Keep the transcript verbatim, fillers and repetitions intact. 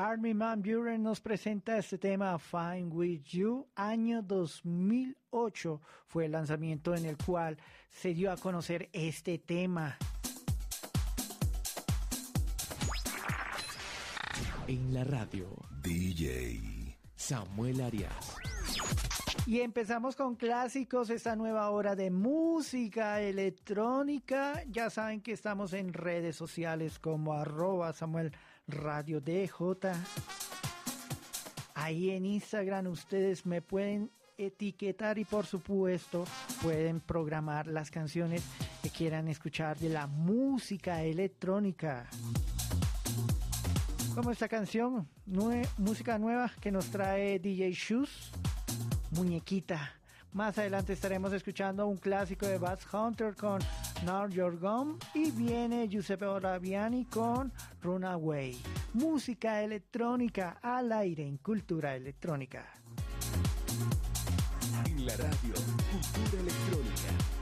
Armin van Buuren nos presenta este tema Fine With You. Año dos mil ocho fue el lanzamiento en el cual se dio a conocer este tema. En la radio, D J Samuel Arias. Y empezamos con clásicos, esta nueva hora de música electrónica. Ya saben que estamos en redes sociales como arroba Samuel Radio D J. Ahí en Instagram ustedes me pueden etiquetar y por supuesto pueden programar las canciones que quieran escuchar de la música electrónica. Como esta canción, nue- música nueva que nos trae D J Shoes, Muñequita. Más adelante estaremos escuchando un clásico de Bass Hunter con Now You're Gone y viene Giuseppe Ottaviani con Runaway. Música electrónica al aire en Cultura Electrónica. En la radio, Cultura Electrónica.